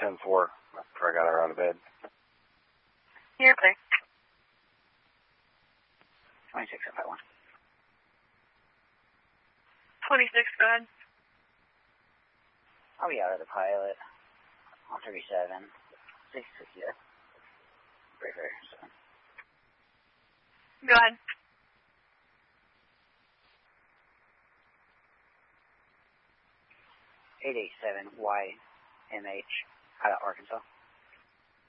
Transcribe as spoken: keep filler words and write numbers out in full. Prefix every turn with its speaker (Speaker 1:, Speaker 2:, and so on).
Speaker 1: ten four after I got her out of bed.
Speaker 2: You're clear.
Speaker 3: twenty-six oh five one.
Speaker 2: twenty-six, go ahead.
Speaker 3: I'll be out of the pilot. On thirty-seven. six sixty. Very, very soon.
Speaker 2: Go ahead.
Speaker 3: eight eight seven Y M H out of Arkansas.